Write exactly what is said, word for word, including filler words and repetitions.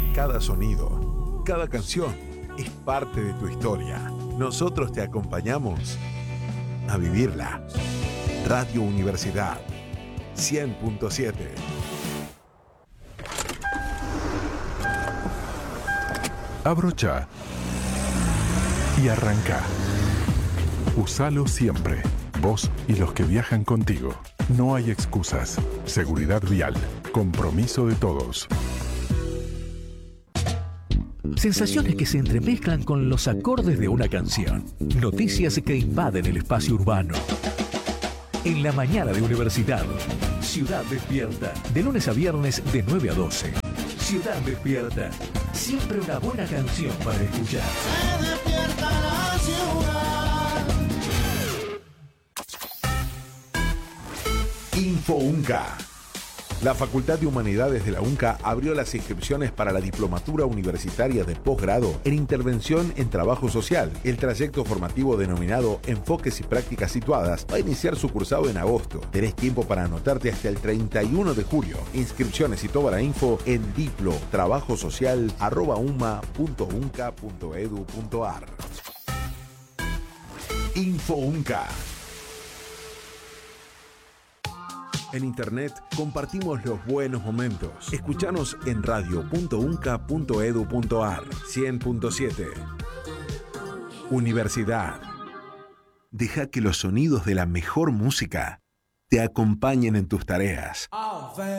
Cada sonido, cada canción es parte de tu historia. Nosotros te acompañamos a vivirla. Radio Universidad cien punto siete. Abrocha y arranca. Usalo siempre. Vos y los que viajan contigo. No hay excusas. Seguridad vial. Compromiso de todos. Sensaciones que se entremezclan con los acordes de una canción. Noticias que invaden el espacio urbano. En la mañana de Universidad. Ciudad Despierta. De lunes a viernes de nueve a doce. Ciudad Despierta. Siempre una buena canción para escuchar. Se despierta la ciudad. Info UNCA. La Facultad de Humanidades de la UNCA abrió las inscripciones para la Diplomatura Universitaria de Posgrado en Intervención en Trabajo Social. El trayecto formativo denominado Enfoques y Prácticas Situadas va a iniciar su cursado en agosto. Tenés tiempo para anotarte hasta el treinta y uno de julio. Inscripciones y toda la info en diplo trabajo social arroba uma punto unca punto edu punto ar. Info UNCA. En internet compartimos los buenos momentos. Escuchanos en radio punto unca punto edu punto ar. cien punto siete. Universidad. Deja que los sonidos de la mejor música te acompañen en tus tareas.